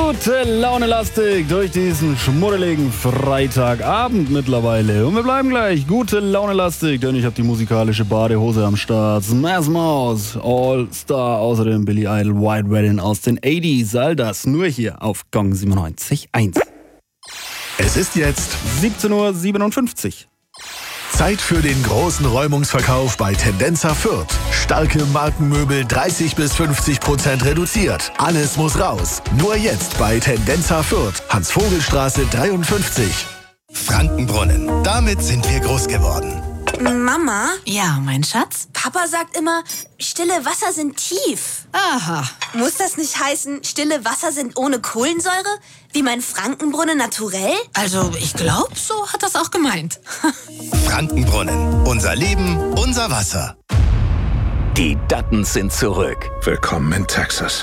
Gute Laune lastig durch diesen schmuddeligen Freitagabend mittlerweile. Und wir bleiben gleich gute Laune lastig, denn ich habe die musikalische Badehose am Start. Smash Mouth, All Star, außerdem Billy Idol, White Wedding aus den 80s. All das nur hier auf Gong 97.1. Es ist jetzt 17:57 Uhr. Zeit für den großen Räumungsverkauf bei Tendenza Fürth. Starke Markenmöbel 30-50% reduziert. Alles muss raus. Nur jetzt bei Tendenza Fürth. Hans-Vogel-Straße 53. Frankenbrunnen. Damit sind wir groß geworden. Mama? Ja, mein Schatz? Papa sagt immer, stille Wasser sind tief. Aha. Muss das nicht heißen, stille Wasser sind ohne Kohlensäure? Wie mein Frankenbrunnen naturell? Also, ich glaube, so hat das auch gemeint. Frankenbrunnen. Unser Leben, unser Wasser. Die Duttons sind zurück. Willkommen in Texas.